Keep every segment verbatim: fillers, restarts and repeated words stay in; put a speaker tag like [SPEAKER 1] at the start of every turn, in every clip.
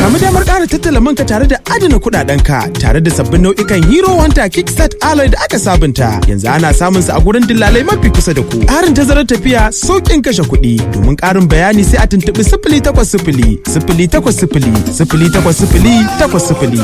[SPEAKER 1] Samu damar ƙara tattala manka tare da adana kuɗaɗenka tare da sabbin nau'ikan Hero Hunter Kickstart Alloy da aka sabunta. Yanzu ana samun su a gurin dillalai mafi kusa da ku. Ƙarin tazarar tafiya, sauƙin kashe kuɗi. Domin ƙarin bayani sai a tuntuɓi sifili takwas sifili sifili takwas sifili sifili takwas sifili takwas sifili.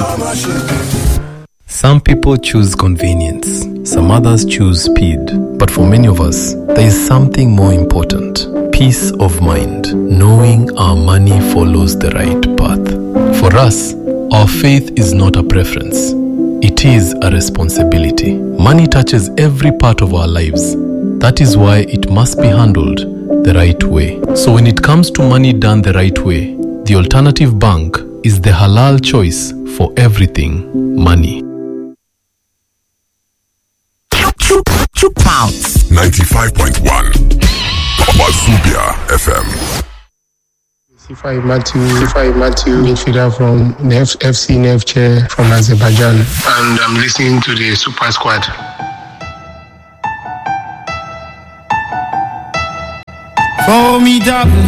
[SPEAKER 2] Some people choose convenience, some others choose speed. But for many of us, there is something more important. Peace of mind, knowing our money follows the right path. For us, our faith is not a preference. It is a responsibility. Money touches every part of our lives. That is why it must be handled the right way. So when it comes to money done the right way, the Alternative Bank is the halal choice for everything money.
[SPEAKER 3] ninety-five point one Wazubia F M.
[SPEAKER 4] Sifai Matthew, Sifai Matthew, midfielder from F- FC Nefce from Azerbaijan, and I'm listening to the Super Squad.
[SPEAKER 5] Formidable.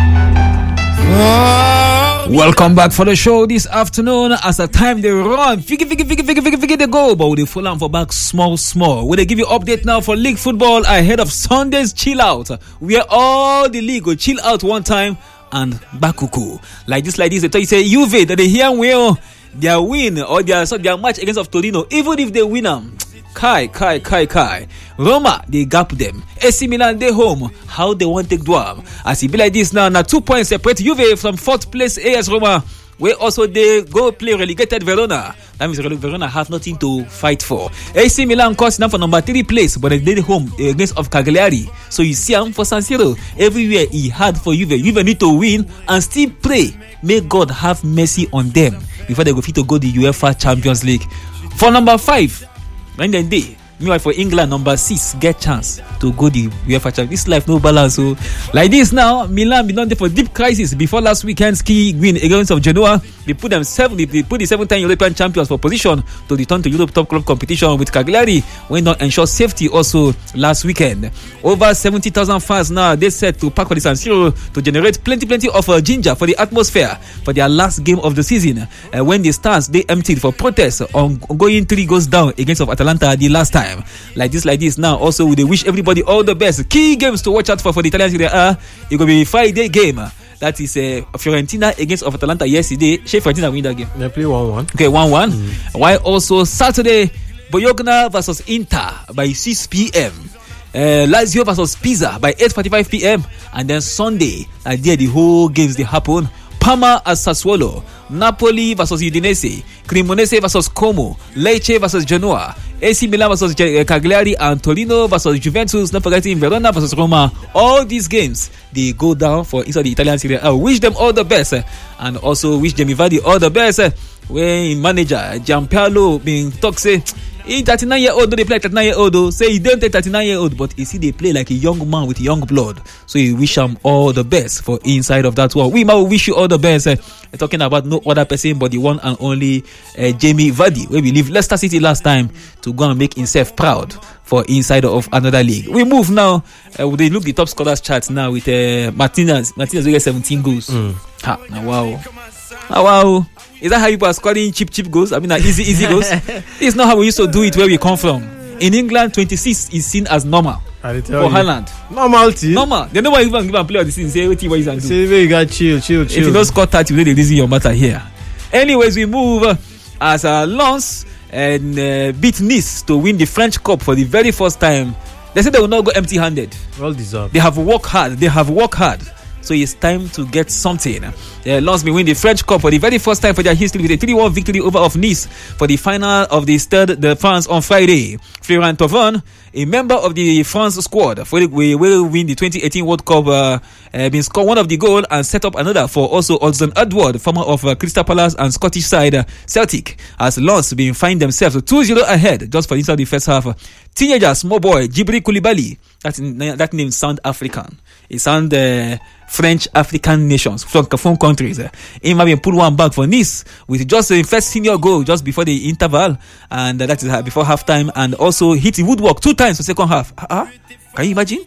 [SPEAKER 5] Oh. Welcome back for the show this afternoon. As the time they run, figure, figure, figure, figure, figure, figure they go, but we full on for back small, small. Will they give you update now for league football ahead of Sunday's chill out, where all the league will chill out one time and bakuku like this, like this. They tell you say Juve that they hear well their win or their so their match against of Torino, even if they win them. Kai, Kai, Kai, Kai. Roma, they gap them. A C Milan, they home. How they want to take Duam. As it be like this now, now two points separate Juve from fourth place A S Roma, where also they go play relegated Verona. That means Verona have nothing to fight for. A C Milan cost now for number three place, but they did home against of Cagliari. So you see him for San Siro. Everywhere he had for Juve. Juve need to win and still pray. May God have mercy on them before they go fit to go the UEFA Champions League. For number five, when then they, meanwhile for England, number six get chance to go the UEFA Champions. This life no balance. So like this now, Milan been on there for deep crisis before last weekend's key win against of Genoa. They put them seven. They put the seven-time European champions for position to return to Europe top club competition with Cagliari, when not ensure safety also last weekend. Over seventy thousand fans now they set to pack for the San Siro to generate plenty, plenty of uh, ginger for the atmosphere for their last game of the season. Uh, when the stands they emptied for protest on going three goals down against of Atalanta the last time. Like this, like this now. Also, they wish everybody all the best. Key games to watch out for for the Italian Serie A. It will be Friday game. That is uh, Fiorentina against of Atalanta yesterday. Shey Fiorentina win that game.
[SPEAKER 2] They play one one.
[SPEAKER 5] Okay, one one. Mm. While also Saturday, Bologna versus Inter by six p.m. Uh, Lazio versus Pisa by eight forty-five p.m. And then Sunday, uh, there the whole games they happen. Parma as Sassuolo, Napoli versus Udinese, Cremonese versus Como, Lecce versus Genoa, A C Milan versus Cagliari, and Torino versus Juventus. Not forgetting Verona versus Roma. All these games they go down for inside the Italian Serie A. I wish them all the best, and also wish Jamie Vardy all the best. When manager Gianpaolo being talk say, he thirty-nine year old, no, they play thirty-nine year old though. Say he don't take thirty-nine year old, but you see they play like a young man with young blood. So you wish him all the best for inside of that one. We might wish you all the best. Uh, talking about no other person but the one and only uh, Jamie Vardy, where we leave Leicester City last time to go and make himself proud for inside of another league. We move now. Uh, we look the top scorers charts now with uh, Martinez. Martinez will get seventeen goals. Mm. Ha, now wow. Now wow. Is that how people are scoring cheap, cheap goals? I mean, like easy, easy goals. It's not how we used to do it where we come from. In England, twenty-six is seen as normal. For Haaland.
[SPEAKER 2] Normal team.
[SPEAKER 5] Normal. They know why even give a player the season. Say what you do.
[SPEAKER 2] Say where you got chill, chill, chill.
[SPEAKER 5] If you don't score thirty, you really reason your matter here. Anyways, we move uh, as uh, Lens and uh, beat Nice to win the French Cup for the very first time. They said they will not go empty-handed.
[SPEAKER 2] Well deserved.
[SPEAKER 5] They have worked hard. They have worked hard. So it's time to get something. Uh, Lens will win the French Cup for the very first time for their history with a three one victory over of Nice for the final of the Stade de France on Friday. Florent Thauvin, a member of the France squad, for we will win the twenty eighteen World Cup, uh, uh, been scored one of the goal and set up another for also Hudson Edward, former of uh, Crystal Palace and Scottish side uh, Celtic, as Lens been find themselves two zero ahead just for inside the first half. Teenager, small boy, Djibril Koulibaly, that, that name sound African. It sound uh, French African nations, francophone countries. Uh, he might be pull one back for Nice with just the first senior goal just before the interval, and uh, that is uh, before halftime, and also hit the woodwork two times for second half. Uh-huh. Can you imagine?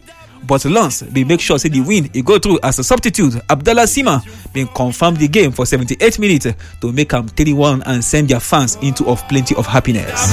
[SPEAKER 5] but Lens they make sure say the win he go through as a substitute. Abdallah Sima been confirmed the game for seventy-eight minutes to make them three one and send their fans into of plenty of happiness.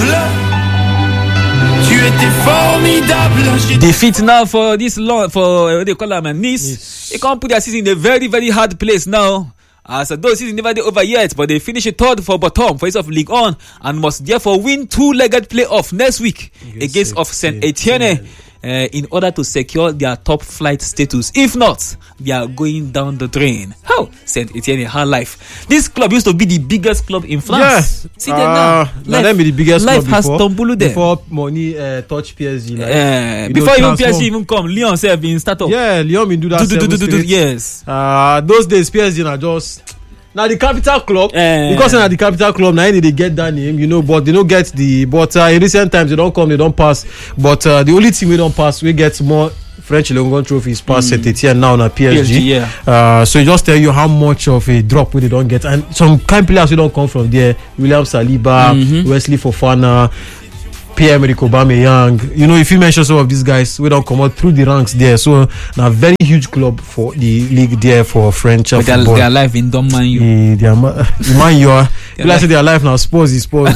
[SPEAKER 5] Defeat now for this law for what they call them Nice. Yes. They can't put their season in a very very hard place now. As uh, so those season never over yet, but they finish a third for bottom for of League One and must therefore win two-legged playoff next week yes, against of Saint Etienne. Uh, in order to secure their top flight status. If not, they are going down the drain. How? Saint Etienne, her life. This club used to be the biggest club in France.
[SPEAKER 6] Yes.
[SPEAKER 5] See uh, them now.
[SPEAKER 6] Life, them be the biggest
[SPEAKER 5] life
[SPEAKER 6] club
[SPEAKER 5] has
[SPEAKER 6] before,
[SPEAKER 5] tumbled there.
[SPEAKER 6] Before money uh, touch P S G. Like,
[SPEAKER 5] uh, before even P S G even come, Lyon have been started.
[SPEAKER 6] Yeah, Lyon been do that.
[SPEAKER 5] Do, do, do, do, do, yes.
[SPEAKER 6] Uh, those days, P S G are just... Now the capital club, uh, because now the capital club, now they get that name, you know, but they don't get the. But uh, in recent times, they don't come, they don't pass. But uh, the only team we don't pass, we get more French Legon trophies past Saint Etienne now na P S G. P S G yeah. uh, so it just tell you how much of a drop they don't get, and some kind players we don't come from there. William Saliba, mm-hmm. Wesley Fofana, Pierre-Emerick Aubameyang. You know, if you mention some of these guys, we don't come out through the ranks there. So, now very huge club for the league there for French
[SPEAKER 5] but
[SPEAKER 6] football.
[SPEAKER 5] They are alive in Dom Man U.
[SPEAKER 6] Yeah, they are Man U. People say they are alive now. Spurs is Spurs.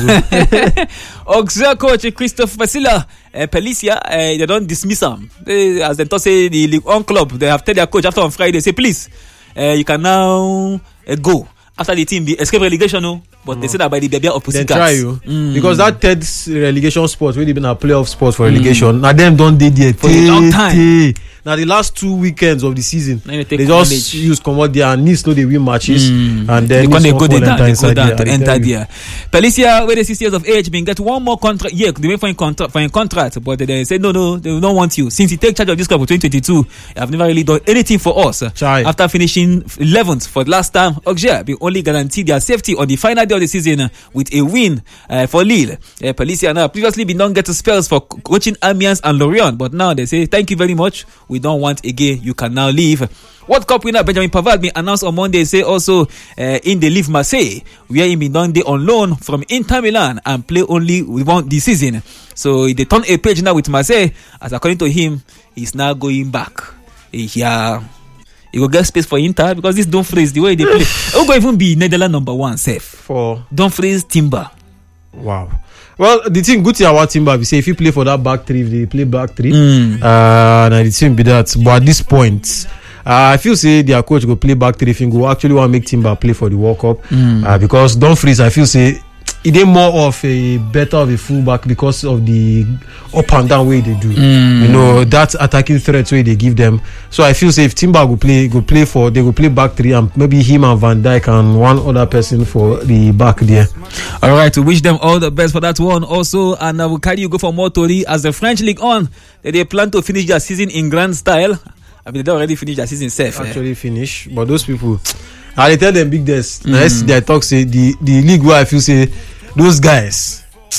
[SPEAKER 5] Auxerre coach Christophe Basila, uh, Pelicia, uh, they don't dismiss them. They, as they thought, say the League One club, they have told their coach after on Friday, say please, uh, you can now uh, go. After the team, the escape relegation, no, but mm. they said that by the baby of Pussycats.
[SPEAKER 6] They try you mm. because that third relegation spot, really been a playoff spot for relegation. Mm. Now them don't did there
[SPEAKER 5] for a long time.
[SPEAKER 6] Now the last two weekends of the season, they, they just
[SPEAKER 5] college.
[SPEAKER 6] use commodity and Nice no they win matches
[SPEAKER 5] mm.
[SPEAKER 6] and then
[SPEAKER 5] they go down, they go down to enter
[SPEAKER 6] there.
[SPEAKER 5] there. Pelicia, with the six years of age, been get one more contract. Yeah, they wait for a contract for a contract, but they say no, no, they don't want you. Since you take charge of this club for twenty twenty-two, you have never really done anything for us.
[SPEAKER 6] Chai.
[SPEAKER 5] After finishing eleventh for the last time, Auxerre be only guaranteed their safety on the final day of the season with a win uh, for Lille. Uh, Pelicia now previously been don't get spells for coaching Amiens and Lorient, but now they say thank you very much. We don't want again. You can now leave. World Cup winner Benjamin Pavard been announced on Monday. Say also uh, in the leave Marseille, where he been done day on loan from Inter Milan and play only with one this season. So they turn a page now with Marseille, as according to him, he's now going back. Yeah. He will get space for Inter because this Dumfries, the way they play, it will even be Netherlands number one safe
[SPEAKER 6] for
[SPEAKER 5] Dumfries Timber.
[SPEAKER 6] Wow. Well, the thing good to our Timber, we say if you play for that back three, if they play back three,
[SPEAKER 5] mm.
[SPEAKER 6] uh, now the team be that. But at this point, uh, I feel say their coach go play back three. If he go actually want to make Timber play for the World Cup,
[SPEAKER 5] mm.
[SPEAKER 6] uh, because Dumfries, I feel say it is more of a better of a fullback because of the up and down way they do.
[SPEAKER 5] Mm.
[SPEAKER 6] You know, that attacking threat way they give them. So I feel say if Timber go play, go play for, they go play back three, and maybe him and Van Dijk and one other person for the back there.
[SPEAKER 5] All right, we wish them all the best for that one also, and I will carry you go for more Tori as the French League on. That they plan to finish their season in grand style. I mean, they already finished their season safe.
[SPEAKER 6] Actually
[SPEAKER 5] eh?
[SPEAKER 6] finish, but those people, I tell them big this.
[SPEAKER 5] Mm.
[SPEAKER 6] Now yesterday I talk say the the league where I feel say those guys,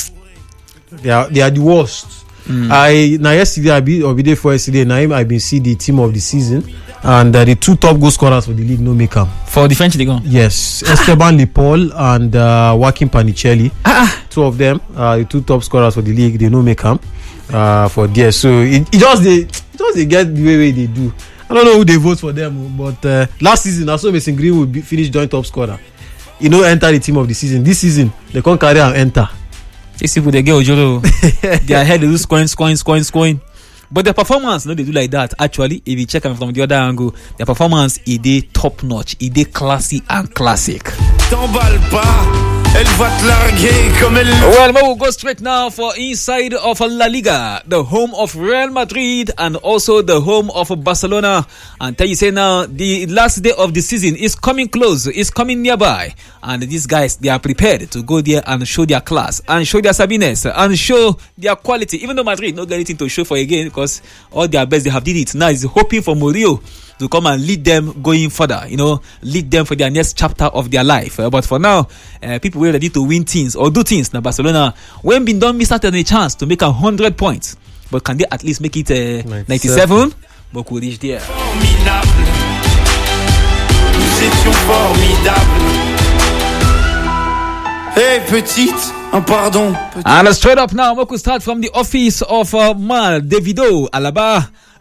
[SPEAKER 6] they are they are the worst.
[SPEAKER 5] Mm.
[SPEAKER 6] I now yesterday I be or be there for yesterday. Now I been see the team of the season, and uh, the two top goal scorers for the league no make them
[SPEAKER 5] for the French League on.
[SPEAKER 6] Yes, Esteban Lepol and uh, Joaquin Panicelli.
[SPEAKER 5] Ah.
[SPEAKER 6] Two of them, uh, the two top scorers for the league, they no make them uh, for there. So it, it just they it just they get the way, way they do. I don't know who they vote for them, but uh, last season I saw Mason Greenwood be, finish joint top scorer. You know, enter the team of the season. This season they can't carry and enter.
[SPEAKER 5] These people they get Ojoro. Their head they do scoring, scoring, scoring, scoring. But their performance, no, they do like that. Actually, if you check them from the other angle, their performance is they top notch, is they classy and classic.
[SPEAKER 7] T'emballe pas. Elle va te larguer comme elle...
[SPEAKER 5] Well, we'll go straight now for inside of La Liga, the home of Real Madrid and also the home of Barcelona. And tell you say now, the last day of the season is coming close, is coming nearby. And these guys, they are prepared to go there and show their class and show their sabiness and show their quality. Even though Madrid not got anything to show for again because all their best they have did it. Now is hoping for Mourinho to come and lead them going further, you know, lead them for their next chapter of their life. Uh, but for now, uh, people were ready to win things or do things. Now, Barcelona, when been done, missed out on a chance to make a hundred points. But can they at least make it uh, ninety-seven? ninety-seven? But could reach there.
[SPEAKER 7] Formidable. Nous étions formidables. Hey, petite. Oh, pardon. Petite.
[SPEAKER 5] And straight up now, we could start from the office of uh, Mal Davido Alaba.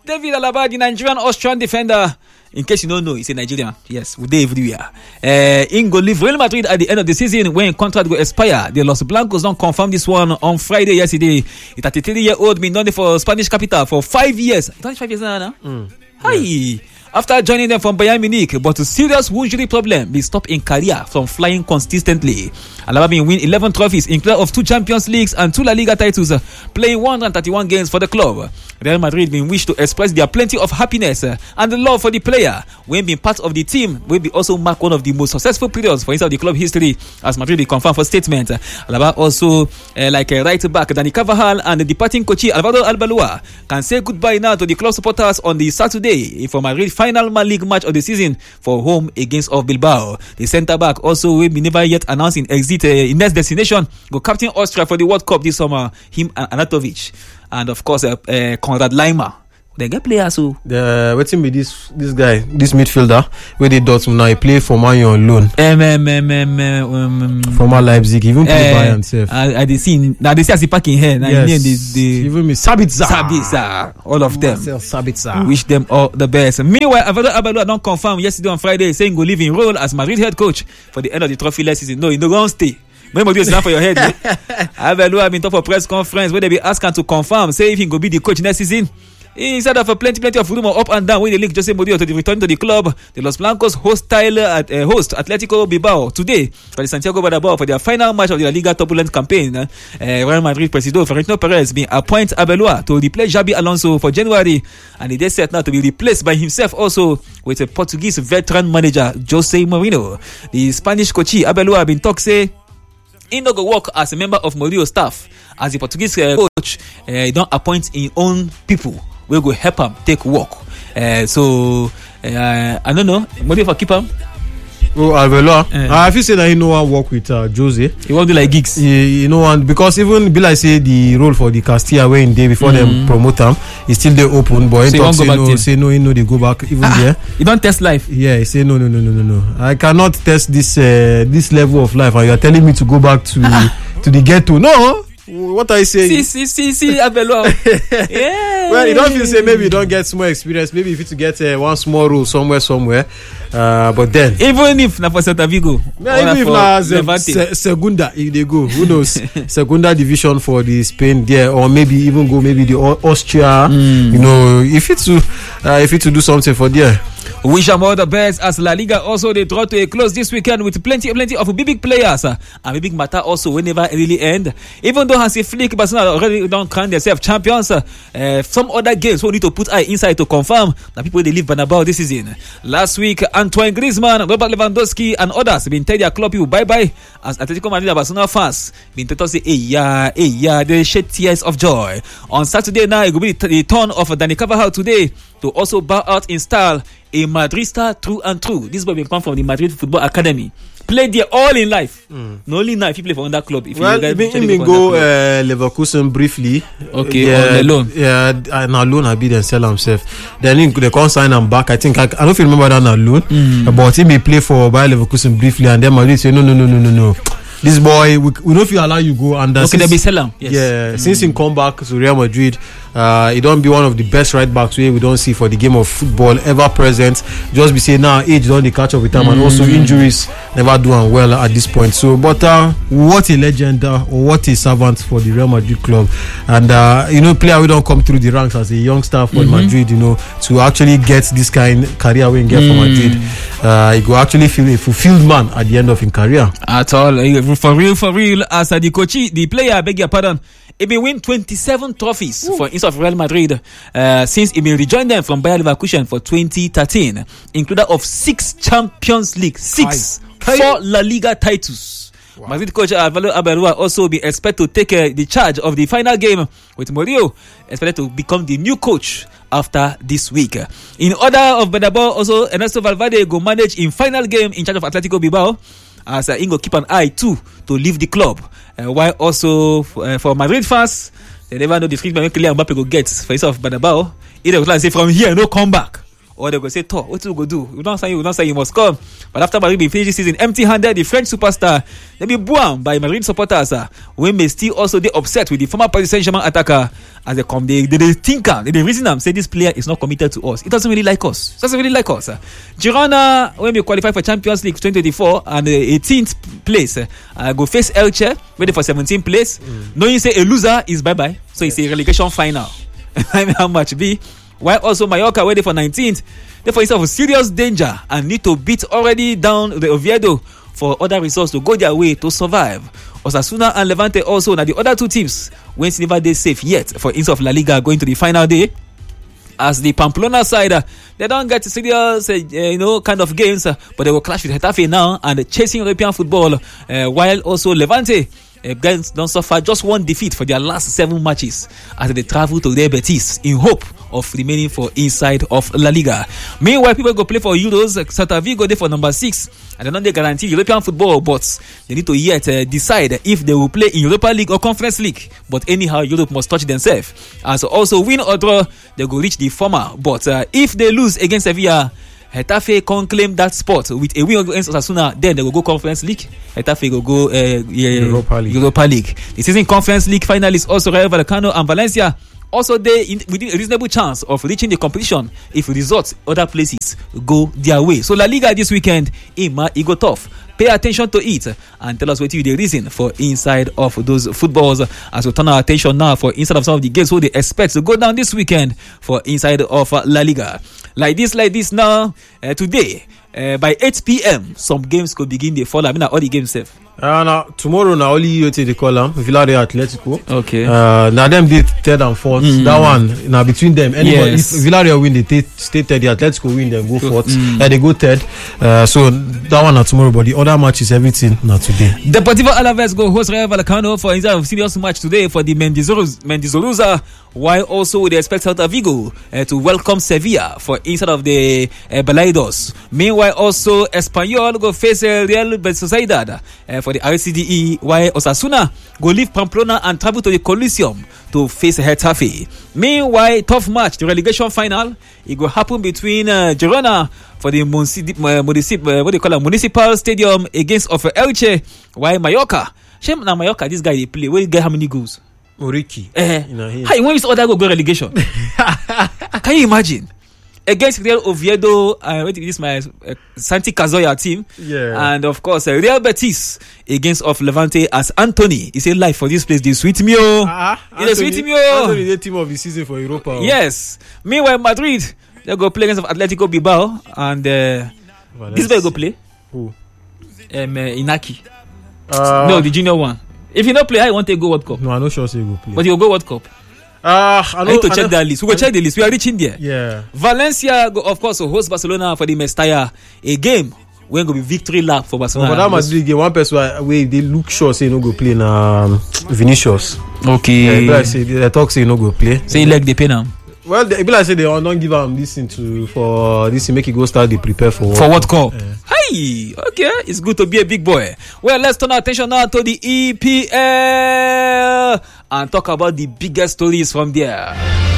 [SPEAKER 5] David Alaba, the Nigerian Austrian defender. In case you don't know, he's a Nigerian. Yes, we Dave everywhere. Uh, in go leave Real Madrid at the end of the season when contract will expire. The Los Blancos don't confirm this one on Friday yesterday. The thirty-three-year-old been known for Spanish capital for five years. It's five years now, no? Mm. Hi. Yeah. After joining them from Bayern Munich, but a serious injury problem, he stopped in career from flying consistently. Alaba been win eleven trophies, including of two Champions Leagues and two La Liga titles, uh, playing one hundred thirty-one games for the club. Real Madrid been wish to express their plenty of happiness uh, and the love for the player. When being part of the team, will be also mark one of the most successful periods for inside the club history, as Madrid be confirmed for statement. Uh, Alaba also, uh, like a uh, right back, Dani Carvajal and the departing coach Alvaro Arbeloa can say goodbye now to the club supporters on the Saturday for Madrid final league match of the season for home against of Bilbao. The centre back also will be never yet announced in exit uh, in next destination. Go captain Austria for the World Cup this summer. Him and Anatovic, and of course uh, uh, Konrad Laimer. They get players who
[SPEAKER 6] the waiting me this this guy this midfielder where they Dortmund now he play for Man U on loan.
[SPEAKER 5] Um, um, um, um, um,
[SPEAKER 6] Former Leipzig, even play uh, Bayern himself.
[SPEAKER 5] I, I they see now they see as he packing here. Now
[SPEAKER 6] yes.
[SPEAKER 5] the, the,
[SPEAKER 6] even me Sabitzer,
[SPEAKER 5] Sabitzer, all of them.
[SPEAKER 6] Sabitzer.
[SPEAKER 5] Wish them all the best. Meanwhile, Alvaro Arbeloa don't confirm yesterday on Friday saying go leave in role as Madrid head coach for the end of the trophy last season. No, he no gonna stay. Remember this now for your head. Arbeloa have been talking for press conference where they be asking to confirm say if he go be the coach next season. Instead of a plenty, plenty of rumor up and down when they link Jose Mourinho to the return to the club, the Los Blancos hostile at uh, host Atletico Bilbao today for the Santiago Bernabeu for their final match of the La Liga turbulent campaign. Uh, Real Madrid President Florentino Perez being appointed Arbeloa to replace Xabi Alonso for January, and it is set now to be replaced by himself also with a Portuguese veteran manager Jose Mourinho. The Spanish coach Arbeloa been talk say he no go work as a member of Mourinho staff as the Portuguese uh, coach. Uh, he don't appoint his own people. We go help him take work. Uh, so uh, I don't know. What if I keep him?
[SPEAKER 6] Oh, Arbeloa. Uh, I feel say that he no one work with uh, Jose.
[SPEAKER 5] He won't do like gigs.
[SPEAKER 6] He, you know, and because even be like say the role for the Castilla way in day before mm-hmm. them promote him, he's still there open. But he
[SPEAKER 5] so
[SPEAKER 6] talk say no, there. say no, he know they go back even ah, there.
[SPEAKER 5] You don't test life.
[SPEAKER 6] Yeah, he say no, no, no, no, no, no. I cannot test this uh, this level of life, and you are telling me to go back to to the ghetto. No. What are you saying?
[SPEAKER 5] See, see, see, see, Arbeloa. Yeah.
[SPEAKER 6] Well, you don't feel say maybe you don't get small experience. Maybe if you to get uh, one small role somewhere, somewhere. Uh, but then,
[SPEAKER 5] even if na for Celta Vigo,
[SPEAKER 6] yeah, even if na se- Segunda, if they go, who knows? Segunda division for the Spain there, or maybe even go maybe the Austria. Mm. You know, if it's to, uh, if it's to do something for there.
[SPEAKER 5] Wish them all the best as La Liga also they draw to a close this weekend with plenty, plenty of big, big players uh, and big matter also will never really end. Even though Hansi Flick, Barcelona already don't crown themselves champions. Uh, uh, some other games we need to put eye inside to confirm that people they leave Bernabeu this season. Last week, Antoine Griezmann, Robert Lewandowski, and others been tell their club people bye bye as Atletico Madrid and Barcelona fans been told say, hey yeah, hey yeah, they shed tears of joy. On Saturday now, it will be the, t- the turn of Dani Carvajal today to also bow out in style. A Madrid star through and through. This boy will come from the Madrid Football Academy. Played there all in life. Mm. Not only now if you play for another club. If
[SPEAKER 6] well, you been go uh, Leverkusen briefly.
[SPEAKER 5] Okay,
[SPEAKER 6] yeah,
[SPEAKER 5] on loan.
[SPEAKER 6] Yeah, and on loan I be then sell himself. Then he, they can't sign him back. I think I, I don't even remember that on loan. Mm. But he may play for Bayer Leverkusen briefly, and then Madrid say no, no, no, no, no, no. This boy, we, we don't feel allow you go. And uh,
[SPEAKER 5] okay, they be sell him. Yes.
[SPEAKER 6] Yeah, mm. since he come back to Real Madrid. Uh, he don't be one of the best right backs we, we don't see for the game of football ever present. Just be saying now age don't they catch up with time mm. and also injuries never doing well at this point. So, but uh, what a legend uh, or what a servant for the Real Madrid club, and uh, you know, player we don't come through the ranks as a youngster for mm-hmm. Madrid. You know, to actually get this kind of career we get mm. for Madrid, uh, he go actually feel a fulfilled man at the end of his career.
[SPEAKER 5] At all, for real, for real. As uh, the coach, the player, I beg your pardon. He been win twenty-seven trophies Ooh. for instead of Real Madrid uh, since he been rejoined them from Bayer Leverkusen for twenty thirteen, included of six Champions League, six, Aye. four La Liga titles. Wow. Madrid coach Alvaro Arbeloa also be expected to take uh, the charge of the final game with Mourinho, expected to become the new coach after this week. In order of Bernabeu, also Ernesto Valverde go manage in final game in charge of Atletico Bilbao, as uh, Ingo keep an eye too to leave the club. Uh, while also uh, for Madrid fans, they never know the treatment Kylian Mbappe go get for himself Bernabeu. Either like say from here no come back, or they go say, "Toh, what you go do? We don't say you, we don't say you must come." But after Madrid finish the season empty-handed, the French superstar they be booed by Madrid supporters. Uh, we may still also they upset with the former Paris Saint-Germain attacker as they come. They they, they think they, they reason them say this player is not committed to us. It doesn't really like us. It doesn't really like us. Uh, Girona when we qualify for Champions League twenty twenty-four and the eighteenth place uh, go face Elche ready for seventeenth place. Mm. Knowing say a loser is bye bye. So yes. It's a relegation final. I mean how much be? While also Mallorca ready for nineteenth. Therefore, instead of serious danger and need to beat already down the Oviedo for other results to go their way to survive. Osasuna and Levante also now the other two teams when never they safe yet for instead of La Liga going to the final day. As the Pamplona side, uh, they don't get serious, uh, you know, kind of games, uh, but they will clash with Getafe now and chasing European football. Uh, while also Levante uh, don't suffer just one defeat for their last seven matches as they travel to their Betis in hope of remaining for inside of La Liga. Meanwhile, people go play for Euros. Celta Vigo there for number six, and they don't they guarantee European football, but they need to yet uh, decide if they will play in Europa League or Conference League. But anyhow, Europe must touch themselves. And so also win or draw, they go reach the former. But uh, if they lose against Sevilla, Getafe can claim that spot with a win against Osasuna. Then they will go Conference League. Getafe will go uh, yeah,
[SPEAKER 6] Europa League.
[SPEAKER 5] Europa League. The season Conference League finalists also Rayo Vallecano and Valencia. Also, they in, within a reasonable chance of reaching the competition if results other places go their way. So La Liga this weekend, Ima, it go tough. Pay attention to it and tell us what you the reason for inside of those footballs as we turn our attention now for inside of some of the games who they expect to go down this weekend for inside of La Liga. Like this, like this now, uh, today, uh, by eight p.m, some games could begin the fall. I mean, all the games safe.
[SPEAKER 6] Uh, now, tomorrow, now only what they call them Villarreal Atletico.
[SPEAKER 5] Okay.
[SPEAKER 6] Uh, now them did third and fourth. Mm. That one now between them. Anybody, yes. If Villarreal win, they t- stay third. The Atletico win, then go fourth. Mm. Uh, they go third. Uh, so that one now tomorrow, but the other matches everything now today.
[SPEAKER 5] Deportivo Alaves go host Rayo Vallecano for inside of serious match today for the Mendizorroza. While also they expect Celta Vigo uh, to welcome Sevilla for inside of the uh, Balaidos. Meanwhile, also Espanyol go face uh, Real Sociedad uh, for the R C D E. While Osasuna go leave Pamplona and travel to the Coliseum to face Getafe. Meanwhile, tough match, the relegation final. It will happen between uh, Girona for the Municip- uh, Municip- uh, what do you call it, Municipal Stadium against of Elche. While Mallorca, shame now Mallorca, this guy they play. Where he get how many goals?
[SPEAKER 6] Oriki.
[SPEAKER 5] Uh, you know, hey, when you saw that go go relegation, can you imagine? Against Real Oviedo, uh, this is my uh, Santi Cazorla team,
[SPEAKER 6] yeah,
[SPEAKER 5] and of course uh, Real Betis against of Levante as Anthony. He said life for this place. They sweet me oh,
[SPEAKER 6] uh-huh.
[SPEAKER 5] They sweet me oh.
[SPEAKER 6] Anthony, the team of the season for Europa. Oh.
[SPEAKER 5] Yes. Meanwhile, Madrid they go play against of Atletico Bilbao, and uh, well, this guy go play.
[SPEAKER 6] Who?
[SPEAKER 5] Um, uh, Inaki.
[SPEAKER 6] Uh,
[SPEAKER 5] no, the junior one. If you not play, I want to go World Cup.
[SPEAKER 6] No, I'm not sure say you go play.
[SPEAKER 5] But you go World Cup.
[SPEAKER 6] Uh, I, know,
[SPEAKER 5] I need to
[SPEAKER 6] I
[SPEAKER 5] check
[SPEAKER 6] know,
[SPEAKER 5] that list. We will check the list. We are reaching there.
[SPEAKER 6] Yeah.
[SPEAKER 5] Valencia, go, of course, host Barcelona for the Mestalla. A game when go be victory lap for Barcelona.
[SPEAKER 6] No, but that must be game. One person where they look sure say no go play na um, Vinicius.
[SPEAKER 5] Okay.
[SPEAKER 6] Yeah, like say they talk say no go play.
[SPEAKER 5] So you like the pen now?
[SPEAKER 6] Well, they be like say they don't give him this into for this to make it go start the prepare for
[SPEAKER 5] for what cup.
[SPEAKER 6] Yeah.
[SPEAKER 5] Hey, okay, it's good to be a big boy. Well, let's turn our attention now to the E P L and talk about the biggest stories from there.